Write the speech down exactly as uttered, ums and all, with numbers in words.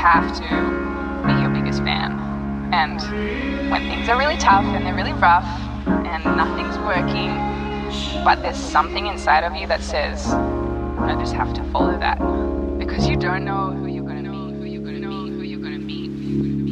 have to be your biggest fan. And when things are really tough and they're really rough and nothing's working, but there's something inside of you that says, I just have to follow that. Because you don't know who you're going to meet, who you're going to meet, who you're going to meet.